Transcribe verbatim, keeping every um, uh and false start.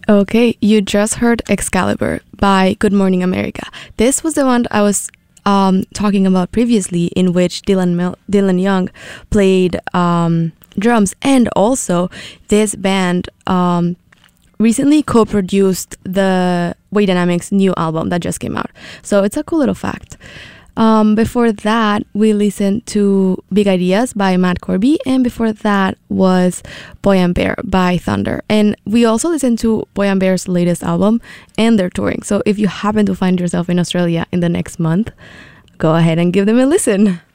Okay, you just heard Excalibur by Good Morning America. This was the one I was um, talking about previously, in which Dylan Mil- Dylan Young played um, drums, and also this band um, recently co-produced the Way Dynamics' new album that just came out. So it's a cool little fact. Um, before that, we listened to Big Ideas by Matt Corby, and before that was Boy and Bear by Thunder. And we also listened to Boy and Bear's latest album, and they're touring. So if you happen to find yourself in Australia in the next month, go ahead and give them a listen.